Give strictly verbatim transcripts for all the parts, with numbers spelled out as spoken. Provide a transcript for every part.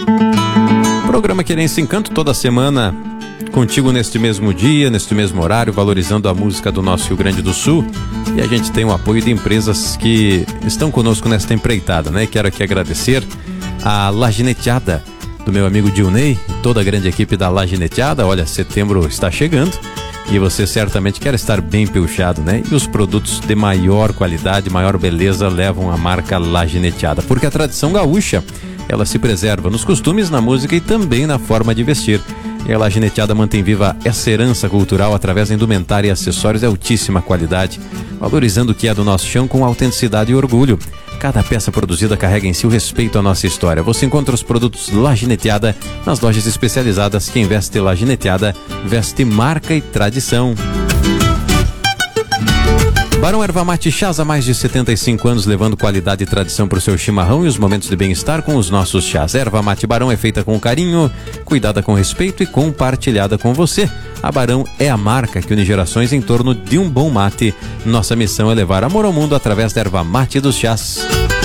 Programa Querência Encanto toda semana contigo neste mesmo dia, neste mesmo horário, valorizando a música do nosso Rio Grande do Sul. E a gente tem o apoio de empresas que estão conosco nesta empreitada, né? Quero aqui agradecer a Lagineteada, do meu amigo Dilney e toda a grande equipe da Lagineteada. Olha, setembro está chegando e você certamente quer estar bem pilchado, né? E os produtos de maior qualidade, maior beleza levam a marca Lagineteada, porque a tradição gaúcha, ela se preserva nos costumes, na música e também na forma de vestir. E a Lagineteada mantém viva essa herança cultural através da indumentária e acessórios de altíssima qualidade, valorizando o que é do nosso chão com autenticidade e orgulho. Cada peça produzida carrega em si o respeito à nossa história. Você encontra os produtos Lagineteada nas lojas especializadas. Quem veste Lagineteada, veste marca e tradição. Barão Erva Mate Chás, há mais de setenta e cinco anos, levando qualidade e tradição para o seu chimarrão e os momentos de bem-estar com os nossos chás. Erva Mate Barão é feita com carinho, cuidada com respeito e compartilhada com você. A Barão é a marca que une gerações em torno de um bom mate. Nossa missão é levar amor ao mundo através da Erva Mate dos chás.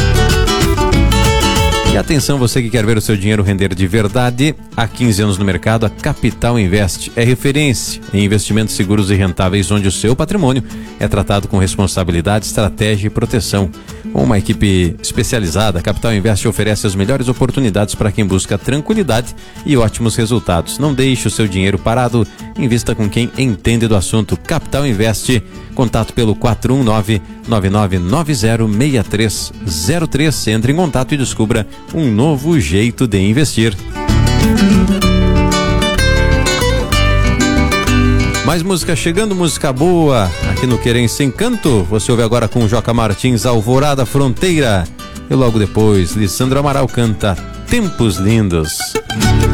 E atenção, você que quer ver o seu dinheiro render de verdade. Há quinze anos no mercado, a Capital Invest é referência em investimentos seguros e rentáveis, onde o seu patrimônio é tratado com responsabilidade, estratégia e proteção. Com uma equipe especializada, a Capital Invest oferece as melhores oportunidades para quem busca tranquilidade e ótimos resultados. Não deixe o seu dinheiro parado, invista com quem entende do assunto. Capital Invest, contato pelo quatro um nove, nove nove nove zero, seis três zero três. Entre em contato e descubra um novo jeito de investir. Mais música chegando, música boa aqui no Querência Encanto. Você ouve agora com Joca Martins, Alvorada Fronteira. E logo depois, Lissandro Amaral canta Tempos Lindos.